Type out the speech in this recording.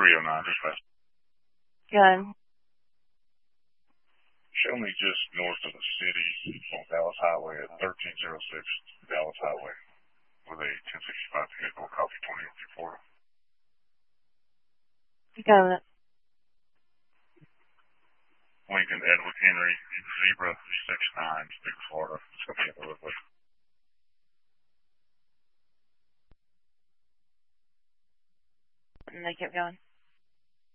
309, dispatch. Good. Show me just north of the city on Dallas Highway at 1306 Dallas Highway with a 1065 vehicle, copy 2054. Got it. Lincoln Edward Henry, Zebra 69, Big Florida. It's going to be at the roadway. And they kept going.